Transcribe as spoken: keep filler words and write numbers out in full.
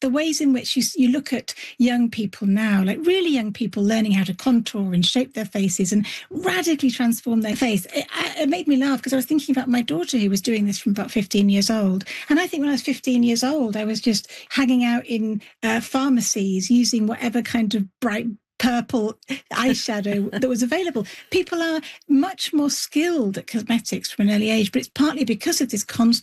the ways in which you, you look at young people now, like really young people learning how to contour and shape their faces and radically transform their face. It, it made me laugh because I was thinking about my daughter who was doing this from about fifteen years old. And I think when I was fifteen years old, I was just hanging out in uh, pharmacies using whatever kind of bright purple eyeshadow that was available. People are much more skilled at cosmetics from an early age, but it's partly because of this constant